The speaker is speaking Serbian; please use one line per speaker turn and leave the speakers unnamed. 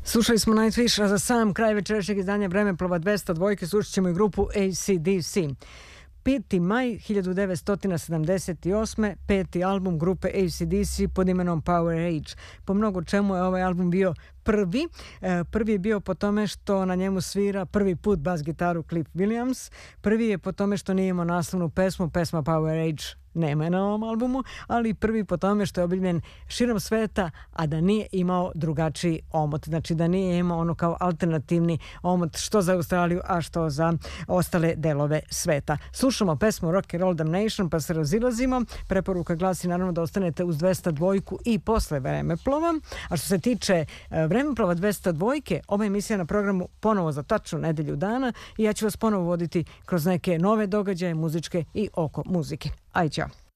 Slušali smo Nightwish, a za sam kraj večerašnjeg izdanja Vremeplova 202 slušat ćemo i grupu AC/DC. 5. maj 1978. peti album grupe AC/DC pod imenom Power Age. Po mnogo čemu je ovaj album bio prvi. Prvi je bio po tome što na njemu svira prvi put bas gitaru Cliff Williams. Prvi je po tome što nije imao naslovnu pesmu, pesma Power Age nema je na ovom albumu, ali prvi po tome što je objavljen širom sveta, a da nije imao drugačiji omot. Znači da nije imao ono kao alternativni omot što za Australiju, a što za ostale delove sveta. Slušamo pesmu Rock and Roll Damnation pa se razilazimo. Preporuka glasi naravno da ostanete uz 202 i posle Vremeplova. A što se tiče Vremeplova 202, ova emisija na programu ponovo za tačnu nedelju dana i ja ću vas ponovo voditi kroz neke nove događaje muzičke i oko muzike. Aj, čao.